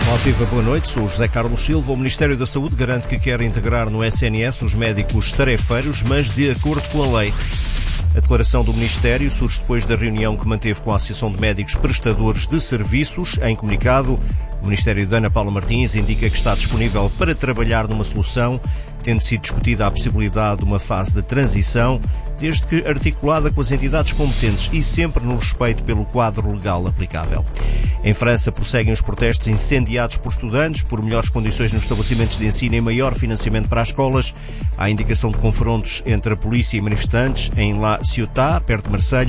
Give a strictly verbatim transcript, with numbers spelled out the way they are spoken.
Olá, viva, boa noite. Sou o José Carlos Silva. O Ministério da Saúde garante que quer integrar no S N S os médicos tarefeiros, mas de acordo com a lei. A declaração do Ministério surge depois da reunião que manteve com a Associação de Médicos Prestadores de Serviços. Em comunicado, o Ministério de Ana Paula Martins indica que está disponível para trabalhar numa solução, tendo sido discutida a possibilidade de uma fase de transição, desde que articulada com as entidades competentes e sempre no respeito pelo quadro legal aplicável. Em França, prosseguem os protestos incendiados por estudantes, por melhores condições nos estabelecimentos de ensino e maior financiamento para as escolas. Há indicação de confrontos entre a polícia e manifestantes em La Ciotat, perto de Marselha.